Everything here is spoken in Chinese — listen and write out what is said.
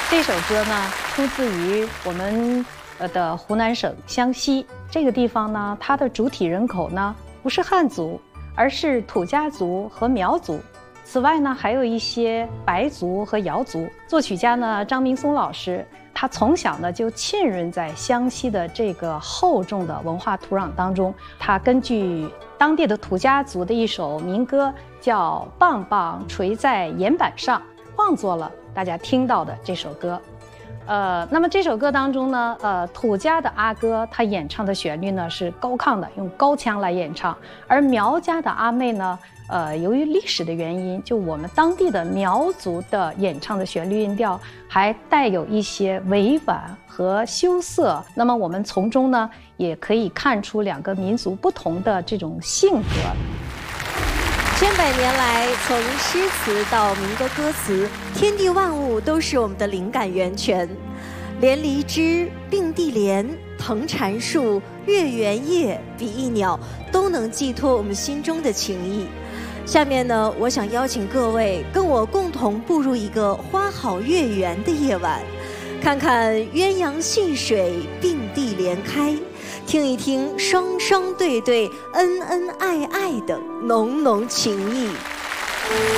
这首歌呢，出自于我们的湖南省湘西这个地方呢，它的主体人口呢不是汉族，而是土家族和苗族。此外呢，还有一些白族和瑶族。作曲家呢张明松老师，他从小呢就浸润在湘西的这个厚重的文化土壤当中。他根据当地的土家族的一首民歌，叫《棒棒垂在岩板上》，创作了大家听到的这首歌。那么这首歌当中呢，土家的阿哥他演唱的旋律呢是高亢的，用高腔来演唱；而苗家的阿妹呢，由于历史的原因，就我们当地的苗族的演唱的旋律音调还带有一些委婉和羞涩。那么我们从中呢，也可以看出两个民族不同的这种性格。 千百年来，从诗词到民歌歌词，天地万物都是我们的灵感源泉。连理枝、并蒂莲、藤缠树、月圆夜、比翼鸟，都能寄托我们心中的情谊。下面呢，我想邀请各位跟我共同步入一个花好月圆的夜晚，看看鸳鸯戏水，并蒂莲开，听一听双双对对、恩恩爱爱的浓浓情谊。